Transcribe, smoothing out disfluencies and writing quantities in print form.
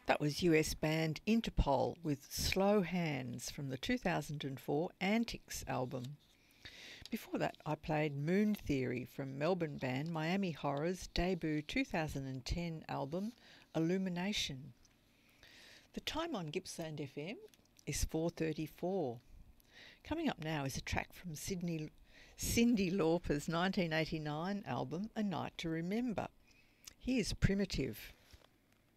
That was US band Interpol with Slow Hands from the 2004 Antics album. Before that, I played Moon Theory from Melbourne band Miami Horror's debut 2010 album Illumination. The time on Gippsland FM is 4:34. Coming up now is a track from Cyndi Lauper's 1989 album A Night to Remember. Here's Primitive.